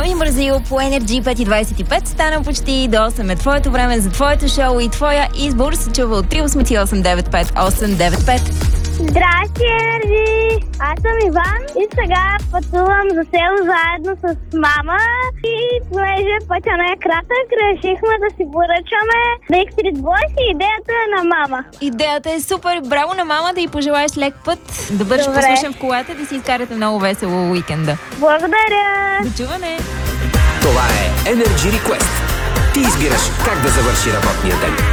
Боми Бразил по Energy 5.25. Стана почти до 8 е твоето време за твоето шоу и твоя избор се чува от 388-95895. Здрасти, Енерджи! Аз съм Иван и сега пътувам за село заедно с мама и понеже пътя не е кратък, решихме да си поръчаме Backstreet Boys и идеята е на мама. Идеята е супер! Браво на мама, да й пожелаеш лек път, да бъдеш Добре. послушен в колата, да си изкарате много весело уикенда. Благодаря! До чуване! Това е Energy Request. Ти избираш как да завърши работния ден.